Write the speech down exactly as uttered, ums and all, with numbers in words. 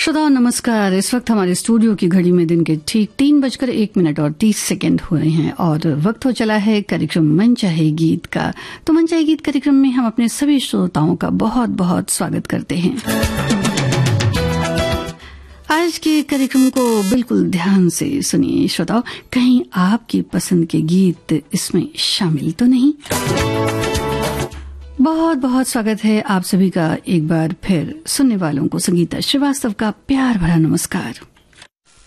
श्रोताओं नमस्कार। इस वक्त हमारे स्टूडियो की घड़ी में दिन के ठीक तीन बजकर एक मिनट और तीस सेकंड हुए हैं और वक्त हो चला है कार्यक्रम मन चाहे गीत का। तो मन चाहे गीत कार्यक्रम में हम अपने सभी श्रोताओं का बहुत बहुत स्वागत करते हैं। आज के कार्यक्रम को बिल्कुल ध्यान से सुनिए श्रोताओं, कहीं आपकी पसंद के गीत इसमें शामिल तो नहीं। बहुत बहुत स्वागत है आप सभी का एक बार फिर। सुनने वालों को संगीता श्रीवास्तव का प्यार भरा नमस्कार।